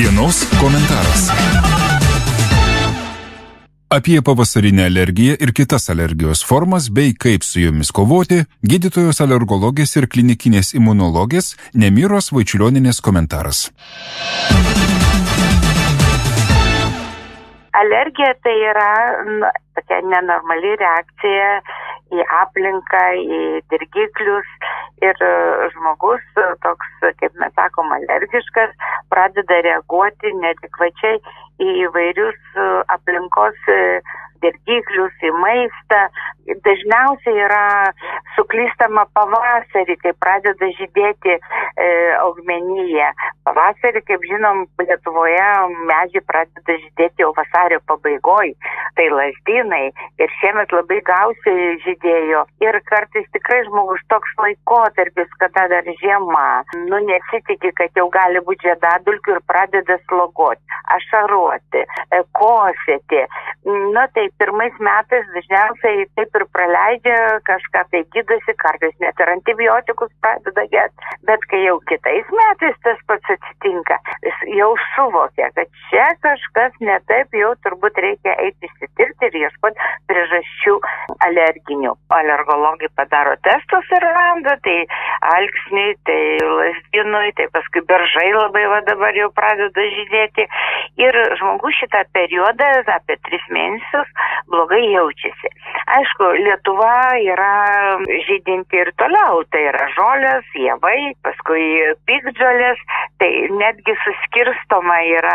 Dienos komentaras. Apie pavasarinę alergiją ir kitas alergijos formas bei kaip su jomis kovoti, gydytojos alergologės ir klinikinės imunologės Nemiros Vaičiulionienės komentaras. Alergija tai yra tokia nenormali reakcija į aplinką, į dirgiklius ir žmogus toks, kaip mes sakom, alergiškas, pradeda reaguoti neadekvačiai į įvairius aplinkos dirgiklius, į maistą. Dažniausiai yra suklystama pavasarį, kai pradeda žydėti augmenija. Pavasarį, kaip žinom, Lietuvoje medžiai pradeda žydėti jau vasario pabaigoj, tai lazdynai, ir šiemet labai gausiai žydėjo. Ir kartais tikrai žmogus toks laikotarpis, kada dar žiema, nesitiki, kad jau gali būti žiedadulkių ir pradeda slogoti, ašaruoti, kosėti. Tai pirmais metais dažniausiai taip ir praleidžia, kažką tai gydosi, kartais net ir antibiotikus pradeda gerti. Bet kai jau kitais metais tas pats atsitinka, jis jau suvokia, kad čia kažkas ne taip, jau turbūt reikia eiti išsitirti ir ieškoti priežasčių alerginių. Alergologai padaro testus ir randa, tai alksniai, tai lazdynui, tai paskui beržai labai dabar jau pradeda žydėti. Ir žmogus šitą periodą, apie 3 mėnesius, blogai jaučiasi. Aišku, Lietuva yra žydinti ir toliau, tai yra žolės, javai, paskui piktžolės, tai netgi suskirstoma yra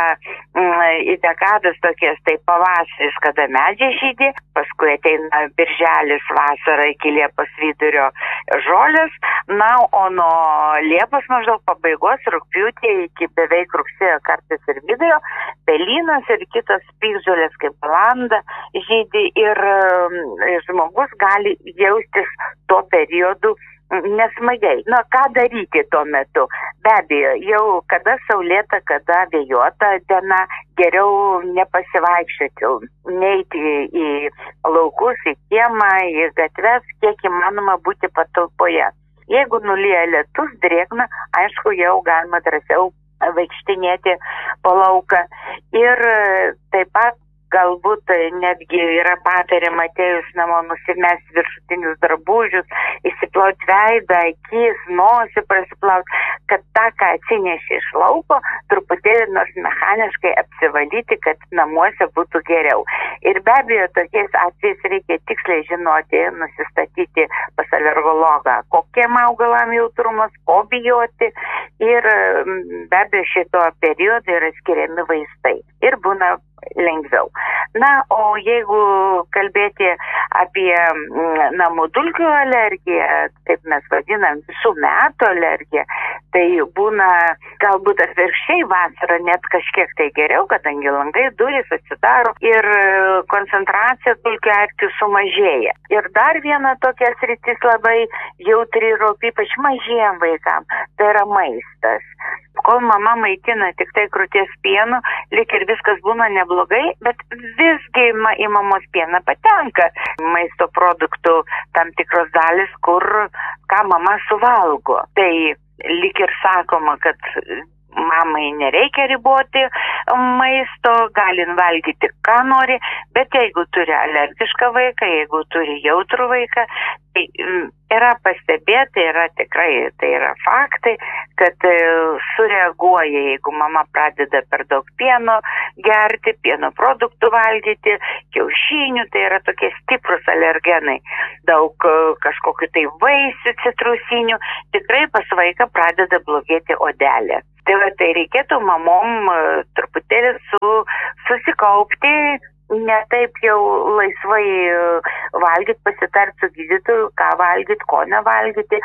į dekadas tokias, tai pavasaris, kada medžiai žydi, paskui ateina birželis, vasara iki Liepos vidurio žolės, o nuo Liepos maždaug pabaigos, rugpjūtį iki beveik rugsėjo kartais ir vidurio, pelynas ir kitos piktžolės kaip balanda žydi ir žmogus gali jaustis tuo periodu nesmagiai. Ką daryti tuo metu? Be abejo, jau kada saulėta, kada vėjuota diena, geriau nepasivaikščioti, neiti į laukus, į kiemą, į gatves, kiek įmanoma būti patalpoje. Jeigu nulyja lietus, drėgna, aišku, jau galima drąsiau vaikštinėti po lauką. Ir taip pat galbūt netgi yra patariama atėjus namo nusimesti viršutinius drabužius, įsiplauti veidą, akis, nosį prasiplauti, kad tą, ką atsineši iš lauko, truputėlį nors mechaniškai apsivalyti, kad namuose būtų geriau. Ir be abejo, tokiais atvejais reikia tiksliai žinoti, nusistatyti pas alergologą, kokiem augalam jautrumas, ko bijoti. Ir be abejo, šito periodo yra skiriami vaistai. Ir būna lengviau. O jeigu kalbėti apie namų dulkių alergiją, kaip mes vadinam, visų metų alergiją, tai būna galbūt atvirkščiai vasarą net kažkiek tai geriau, kadangi langai, durys atsidaro ir koncentracija dulkių erkių sumažėja. Ir dar viena tokia sritis labai jautri ir ypač mažiem vaikam, tai yra maistas. Kol mama maitina tik tai krūties pienu, lyg ir viskas būna neblogai, bet visgi į mamos pieną patenka maisto produktų tam tikros dalis, ką mama suvalgo. Tai lyg ir sakoma, kad mamai nereikia riboti maisto, gali valgyti ką nori, bet jeigu turi alergišką vaiką, jeigu turi jautrų vaiką, tai yra pastebėta, tai yra faktai, kad sureaguoja, jeigu mama pradeda per daug pieno gerti, pieno produktų valgyti, kiaušinių, tai yra tokie stiprus alergenai, daug kažkokių tai vaisių, citrusinių, tikrai pas vaiką pradeda blogėti odelė. Tai reikėtų mamom truputėlį susikaupti, ne taip jau laisvai valgyti, pasitarti su gydytoju, ką valgyti, ko nevalgyti.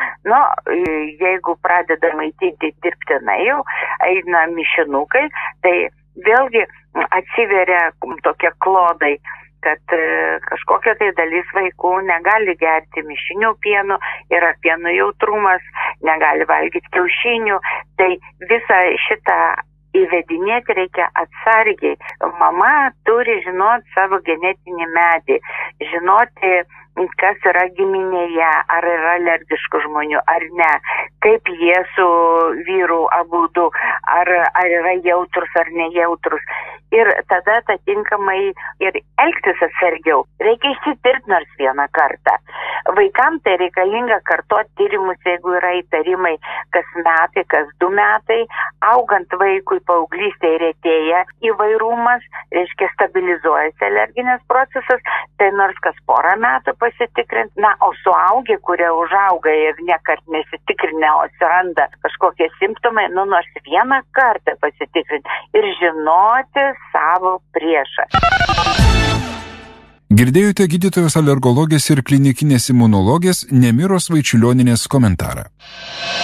Jeigu pradeda maitinti dirbtinai jau, eina mišinukai, tai vėlgi atsiveria tokie klodai, kad kažkokia tai dalis vaikų negali gerti mišinių pienų, yra pieno jautrumas, negali valgyti kiaušinių. Tai visą šitą įvedinėti reikia atsargiai. Mama turi žinoti savo genetinį medį, žinoti, kas yra giminėje, ar yra alergiškų žmonių, ar ne, kaip jie su vyru abudu, ar yra jautrus ar nejautrus. Ir tada atitinkamai ir elgtis atsargiau. Reikia išsitirti nors vieną kartą. Vaikams tai reikalinga kartoti tyrimus, jeigu yra įtarimai kas metai, kas 2 metai. Augant vaikui paauglystėje retėja įvairumas, reiškia stabilizuojasi alerginis procesas, tai nors kas porą metų pasitikrinti. Na, o suaugę, kurie užauga ir niekart nesitikrinę, o atsiranda kažkokie simptomai, nors vieną kartą pasitikrinti ir žinoti savo priešą. Girdėjote gydytojos alergologės ir klinikinės imunologės Nemiros Vaičiulionienės komentarą.